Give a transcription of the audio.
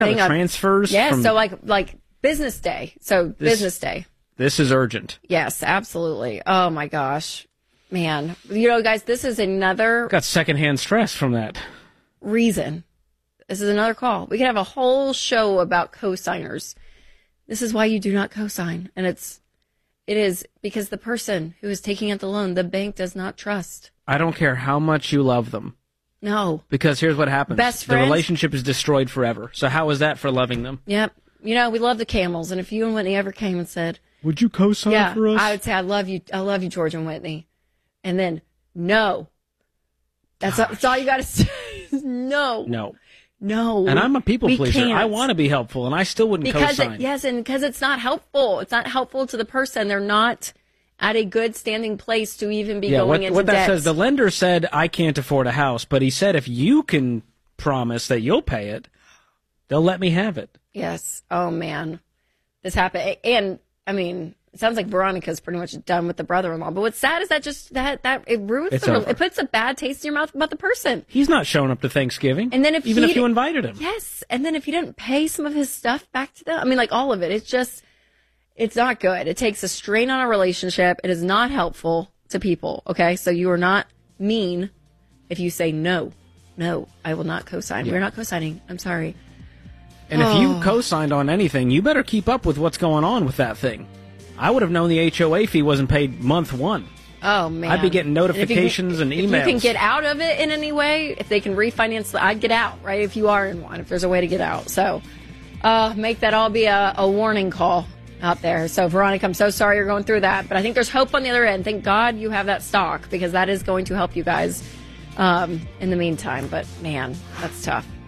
thing the transfers. Yeah, so like business day. So business day. This is urgent. Yes, absolutely. Oh my gosh, man. You know, guys, this is another Got secondhand stress from that. reason. This is another call. We could have a whole show about co-signers. This is why you do not co-sign, and it is because the person who is taking out the loan, the bank does not trust. I don't care how much you love them. No. Because here's what happens. Best the friends? relationship is destroyed forever. So how is that for loving them? Yep. You know, we love the Camels, and if you and Whitney ever came and said, would you co-sign for us? I would say, I love you, George and Whitney. And then, no. That's all you got to say. No. No. And I'm a people pleaser. Can't. I want to be helpful, and I still wouldn't co-sign. Because it's not helpful. It's not helpful to the person. They're not at a good standing place to even be going into what that debt. says, the lender said, I can't afford a house, but he said if you can promise that you'll pay it, they'll let me have it. Yes. Oh, man. This happened. And, I mean, it sounds like Veronica's pretty much done with the brother-in-law. But what's sad is that it ruins it puts a bad taste in your mouth about the person. He's not showing up to Thanksgiving. And then if you invited him. Yes. And then if you didn't pay some of his stuff back to them, I mean, like all of it, it's not good. It takes a strain on a relationship. It is not helpful to people. Okay. So you are not mean if you say no, I will not co-sign. We're not co-signing. I'm sorry. And if you co-signed on anything, you better keep up with what's going on with that thing. I would have known the HOA fee wasn't paid month one. Oh, man. I'd be getting notifications and emails. If you can get out of it in any way, if they can refinance, I'd get out, right? If you are in one, if there's a way to get out. So make that all be a warning call out there. So, Veronica, I'm so sorry you're going through that. But I think there's hope on the other end. Thank God you have that stock because that is going to help you guys in the meantime. But, man, that's tough.